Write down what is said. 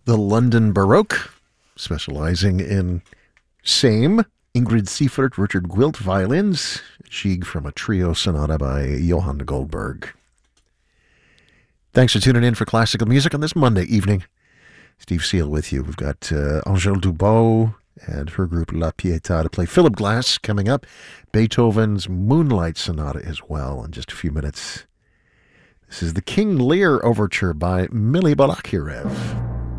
the London Baroque, specializing in same. Ingrid Seifert, Richard Gwilt violins, Gigue from a trio sonata by Johann Goldberg. Thanks for tuning in for classical music on this Monday evening. Steve Seal with you. We've got Angèle Dubois and her group La Pietà to play. Philip Glass coming up. Beethoven's Moonlight Sonata as well in just a few minutes. This is the King Lear Overture by Mili Balakirev.